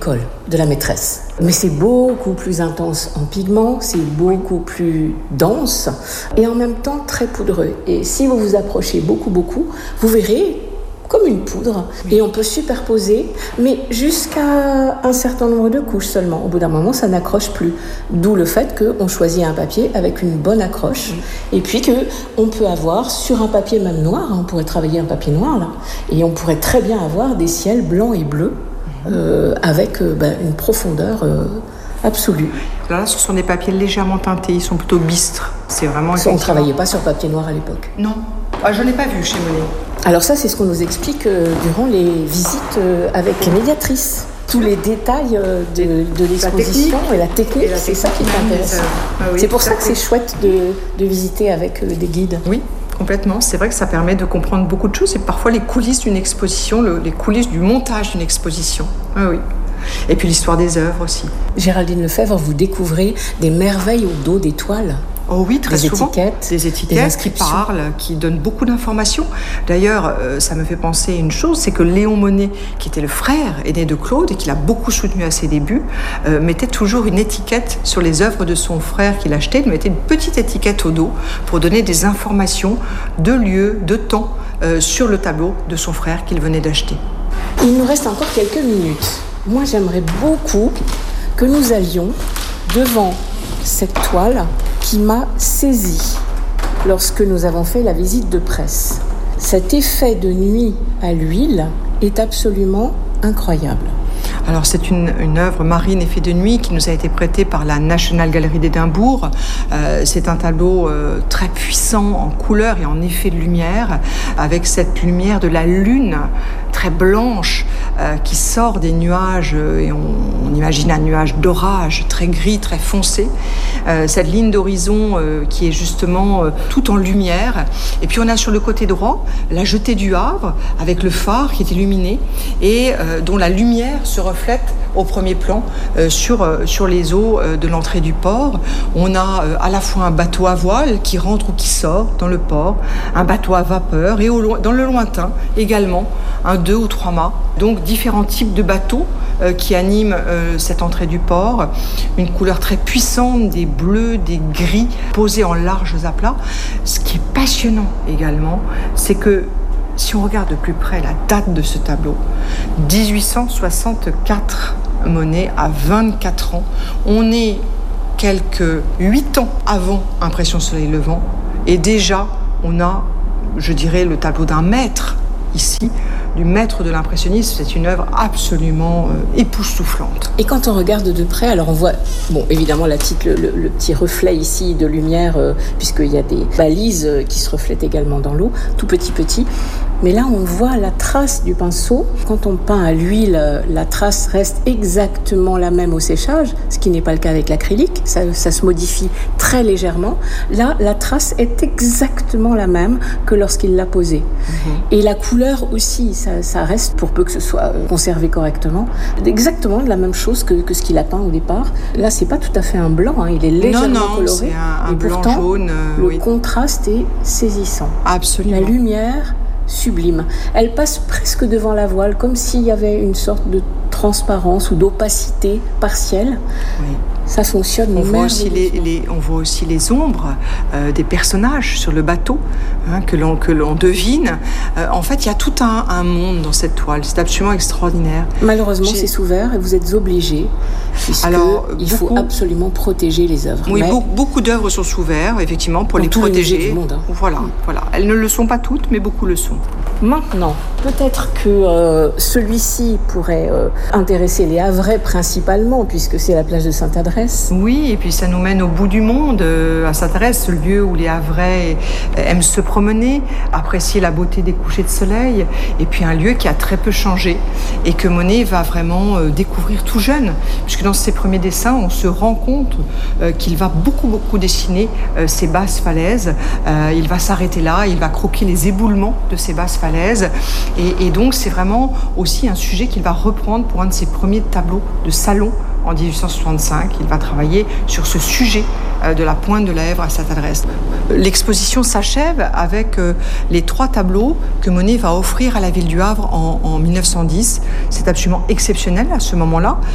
l'école de la maîtresse. Mais c'est beaucoup plus intense en pigments, c'est beaucoup plus dense et en même temps très poudreux. Et si vous vous approchez beaucoup, vous verrez comme une poudre, et on peut superposer, mais jusqu'à un certain nombre de couches seulement. Au bout d'un moment, ça n'accroche plus. D'où le fait qu'on choisit un papier avec une bonne accroche, et puis qu'on peut avoir sur un papier même noir, on pourrait travailler un papier noir là, et on pourrait très bien avoir des ciels blancs et bleus, avec une profondeur absolue. Là, ce sont des papiers légèrement teintés, ils sont plutôt bistres. C'est vraiment. On ne travaillait pas sur papier noir à l'époque. Non, je n'ai pas vu chez Monet. Alors ça, c'est ce qu'on nous explique durant les visites avec les médiatrices. Tous les détails de l'exposition et la technique, c'est ça qui est intéressant. C'est pour ça que c'est chouette de visiter avec des guides. Oui, complètement. C'est vrai que ça permet de comprendre beaucoup de choses et parfois les coulisses d'une exposition, les coulisses du montage d'une exposition. Oui. Et puis l'histoire des œuvres aussi. Géraldine Lefebvre, vous découvrez des merveilles au dos des toiles. Oh oui, très souvent. Des étiquettes qui parlent, qui donnent beaucoup d'informations. D'ailleurs, ça me fait penser à une chose, c'est que Léon Monet, qui était le frère aîné de Claude et qui l'a beaucoup soutenu à ses débuts, mettait toujours une étiquette sur les œuvres de son frère qu'il achetait. Il mettait une petite étiquette au dos pour donner des informations de lieu, de temps sur le tableau de son frère qu'il venait d'acheter. Il nous reste encore quelques minutes. Moi, j'aimerais beaucoup que nous allions devant cette toile qui m'a saisie lorsque nous avons fait la visite de presse. Cet effet de nuit à l'huile est absolument incroyable. Alors c'est une œuvre marine effet de nuit qui nous a été prêtée par la National Gallery d'Édimbourg. C'est un tableau très puissant en couleur et en effet de lumière, avec cette lumière de la lune très blanche qui sort des nuages et on imagine un nuage d'orage très gris, très foncé. Cette ligne d'horizon qui est justement tout en lumière. Et puis on a sur le côté droit la jetée du Havre avec le phare qui est illuminé et dont la lumière se reflète au premier plan sur les eaux de l'entrée du port. On a à la fois un bateau à voile qui rentre ou qui sort dans le port, un bateau à vapeur et dans le lointain également un 2 ou 3 mâts. Donc différents types de bateaux qui animent cette entrée du port. Une couleur très puissante, des bleus, des gris posés en larges aplats. Ce qui est passionnant également, c'est que si on regarde de plus près la date de ce tableau, 1864, Monet a 24 ans. On est quelques 8 ans avant Impression Soleil Levant et déjà on a, je dirais, le tableau d'un maître ici, du maître de l'impressionnisme. C'est une œuvre absolument époustouflante. Et quand on regarde de près, alors on voit, évidemment le petit reflet ici de lumière, puisqu'il y a des balises qui se reflètent également dans l'eau, tout petit. Mais là, on voit la trace du pinceau. Quand on peint à l'huile, la trace reste exactement la même au séchage, ce qui n'est pas le cas avec l'acrylique. Ça se modifie très légèrement. Là, la trace est exactement la même que lorsqu'il l'a posée. Et la couleur aussi, ça reste, pour peu que ce soit conservé correctement, exactement la même chose que ce qu'il a peint au départ. Là, c'est pas tout à fait un blanc, il est légèrement coloré. C'est un blanc pourtant, jaune. Le contraste est saisissant. Absolument. La lumière sublime. Elle passe presque devant la voile, comme s'il y avait une sorte de transparence ou d'opacité partielle. Oui. Ça fonctionne merveilleusement. On voit aussi les ombres des personnages sur le bateau que l'on devine. En fait, il y a tout un monde dans cette toile. C'est absolument extraordinaire. Malheureusement, c'est sous verre et vous êtes obligés. Il faut absolument protéger les œuvres. Oui, beaucoup d'œuvres sont sous verre, effectivement, pour les protéger. Les musées du monde, Voilà. Elles ne le sont pas toutes, mais beaucoup le sont. Maintenant, peut-être que celui-ci pourrait intéresser les Havrais principalement, puisque c'est la plage de Sainte-Adresse. Oui, et puis ça nous mène au bout du monde, à Sainte-Adresse, le lieu où les Havrais aiment se promener, apprécier la beauté des couchers de soleil, et puis un lieu qui a très peu changé et que Monet va vraiment découvrir tout jeune, puisque dans ses premiers dessins, on se rend compte qu'il va beaucoup dessiner ces basses falaises. Il va s'arrêter là, il va croquer les éboulements de ces basses falaises, et donc c'est vraiment aussi un sujet qu'il va reprendre pour un de ses premiers tableaux de salon en 1865. Il va travailler sur ce sujet de la pointe de la Hèvre à Sainte-Adresse. L'exposition s'achève avec les 3 tableaux que Monet va offrir à la ville du Havre en 1910. C'est absolument exceptionnel à ce moment-là.